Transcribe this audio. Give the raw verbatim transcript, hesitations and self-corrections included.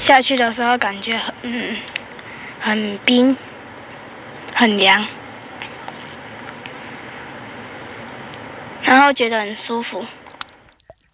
下去的时候感觉很嗯很冰，很凉，然后觉得很舒服。